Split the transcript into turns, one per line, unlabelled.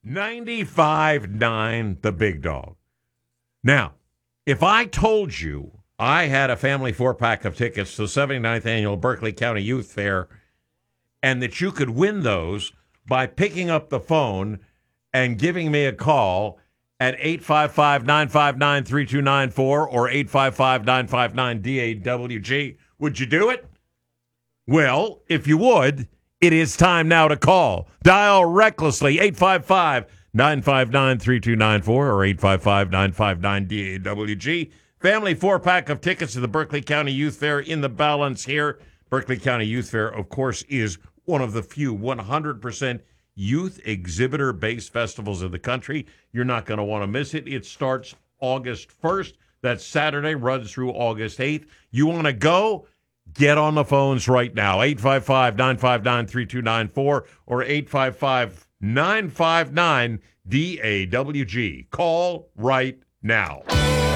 95.9 The Big Dog. Now, if I told you I had a family 4-pack of tickets to the 79th Annual Berkeley County Youth Fair and that you could win those by picking up the phone and giving me a call at 855-959-3294 or 855-959-DAWG, would you do it? Well, if you would, it is time now to call. Dial recklessly, 855-959-3294 or 855-959-DAWG. Family 4-pack of tickets to the Berkeley County Youth Fair in the balance here. Berkeley County Youth Fair, of course, is one of the few 100% youth exhibitor-based festivals in the country. You're not going to want to miss it. It starts August 1st. That's Saturday, runs through August 8th. You want to go? Get on the phones right now, 855-959-3294 or 855-959-DAWG. Call right now.